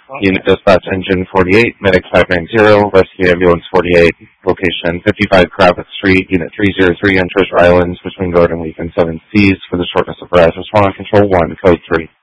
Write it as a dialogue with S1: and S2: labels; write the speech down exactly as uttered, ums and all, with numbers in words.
S1: Unit Dispatch Engine forty-eight, Medic five nine zero, Rescue Ambulance forty-eight, location fifty-five Kravitz Street, Unit three oh three on Treasure Islands, between Garden Week and seven Seas, for the shortness of breath. Respond Control one, Code three.